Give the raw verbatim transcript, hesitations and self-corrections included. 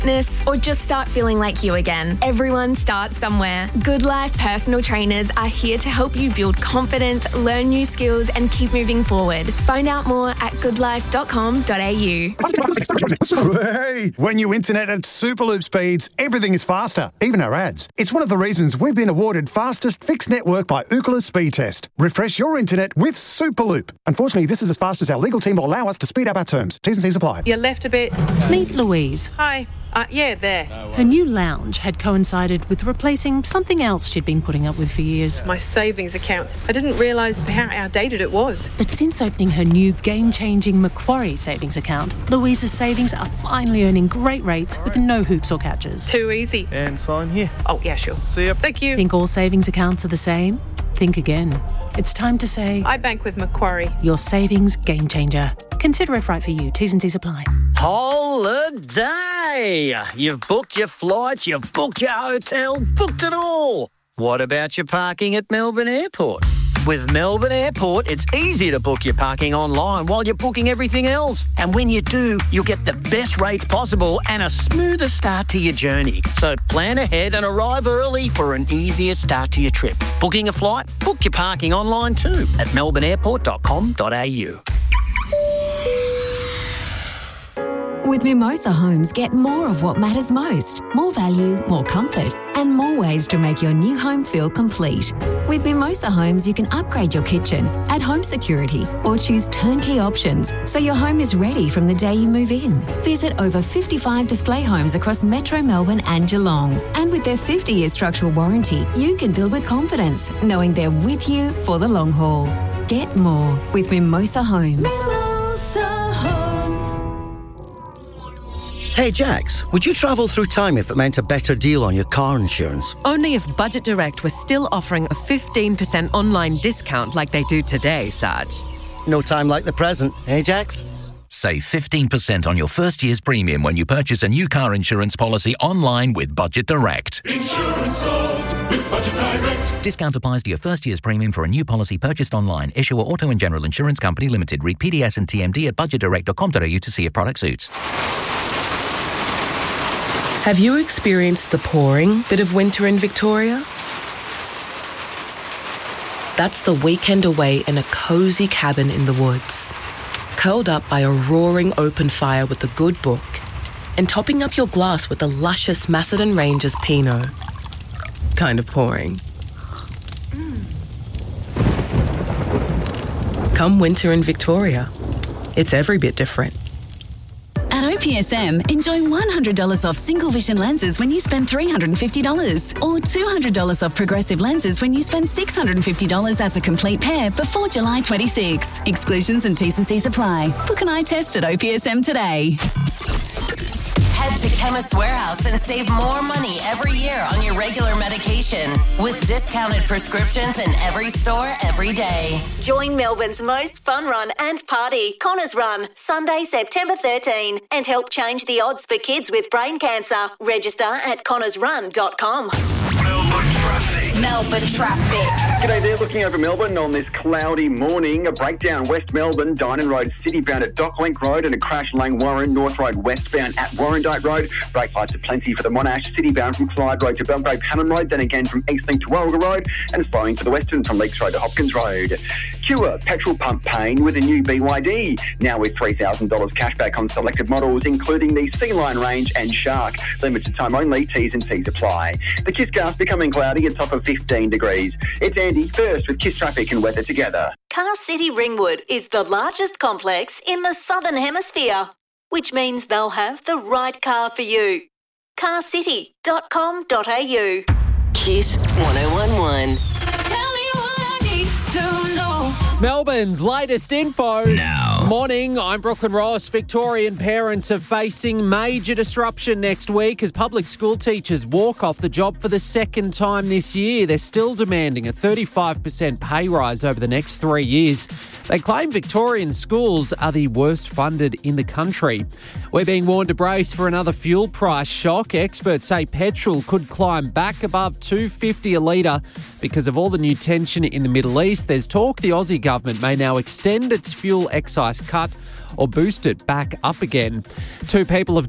fitness, or just start feeling like you again. Everyone starts somewhere. Good Life personal trainers are here to help you build confidence, learn new skills, and keep moving forward. Find out more at good life dot com dot a u. Hey, when you internet at Superloop speeds, everything is faster, even our ads. It's one of the reasons we've been awarded fastest fixed network by Ookla Speed Test. Refresh your internet with Superloop. Unfortunately, this is as fast as our legal team will allow us to speed up our terms. T's and C's apply. You left a bit. Meet Louise. Hi. Uh, yeah, there. Her new lounge had coincided with replacing something else she'd been putting up with for years. My savings account. I didn't realise how outdated it was. But since opening her new game-changing Macquarie savings account, Louise's savings are finally earning great rates with no hoops or catches. Too easy. And sign here. Oh, yeah, sure. See ya. Thank you. Think all savings accounts are the same? Think again. It's time to say... I bank with Macquarie. Your savings game changer. Consider if right for you. T's and C's apply. Holiday! You've booked your flights, you've booked your hotel, booked it all. What about your parking at Melbourne Airport? With Melbourne Airport, it's easy to book your parking online while you're booking everything else. And when you do, you'll get the best rates possible and a smoother start to your journey. So plan ahead and arrive early for an easier start to your trip. Booking a flight? Book your parking online too at melbourne airport dot com dot a u. With Mimosa Homes, get more of what matters most. More value, more comfort, and more ways to make your new home feel complete. With Mimosa Homes, you can upgrade your kitchen, add home security, or choose turnkey options so your home is ready from the day you move in. Visit over fifty-five display homes across Metro Melbourne and Geelong. And with their fifty-year structural warranty, you can build with confidence, knowing they're with you for the long haul. Get more with Mimosa Homes. Mimosa Homes. Hey Jax, would you travel through time if it meant a better deal on your car insurance? Only if Budget Direct was still offering a fifteen percent online discount like they do today, Saj. No time like the present, eh Jax? Save fifteen percent on your first year's premium when you purchase a new car insurance policy online with Budget Direct. Insurance solved with Budget Direct. Discount applies to your first year's premium for a new policy purchased online. Issuer Auto and General Insurance Company Limited. Read P D S and T M D at budget direct dot com dot a u to see if product suits. Have you experienced the pouring bit of winter in Victoria? That's the weekend away in a cosy cabin in the woods, curled up by a roaring open fire with a good book, and topping up your glass with a luscious Macedon Rangers Pinot. Kind of pouring. Mm. Come winter in Victoria, it's every bit different. At O P S M, enjoy one hundred dollars off single vision lenses when you spend three hundred fifty dollars or two hundred dollars off progressive lenses when you spend six hundred fifty dollars as a complete pair before July twenty-sixth. Exclusions and T's and C's apply. Book an eye test at O P S M today. Head to Chemist Warehouse and save more money every year on your regular medication with discounted prescriptions in every store every day. Join Melbourne's most fun run and party, Connors Run, Sunday, September thirteenth, and help change the odds for kids with brain cancer. Register at connors run dot com. Melbourne traffic. G'day there, looking over Melbourne on this cloudy morning. A breakdown West Melbourne, Dynon Road, citybound at Docklink Road, and a crash Lang Warren, North Road westbound at Warrandyte Road. Brake lights are plenty for the Monash, citybound from Clyde Road to Belgrave Cannon Road, then again from Eastlink to Warragul Road, and slowing to the western from Leaks Road to Hopkins Road. Cure petrol pump pain with a new B Y D, now with three thousand dollars cashback on selected models, including the C-Line range and Shark. Limited time only, T's and C's apply. The Kiss Cast becoming cloudy, a top of fifteen degrees. It's Andy first with Kiss Traffic and weather together. Car City Ringwood is the largest complex in the Southern Hemisphere, which means they'll have the right car for you. car city dot com dot a u. Kiss one oh one one. Melbourne's latest info. Now. Morning, I'm Brooklyn Ross. Victorian parents are facing major disruption next week as public school teachers walk off the job for the second time this year. They're still demanding a thirty-five percent pay rise over the next three years. They claim Victorian schools are the worst funded in the country. We're being warned to brace for another fuel price shock. Experts say petrol could climb back above two dollars fifty a litre because of all the new tension in the Middle East. There's talk the Aussie government may now extend its fuel excise cut or boost it back up again. Two people have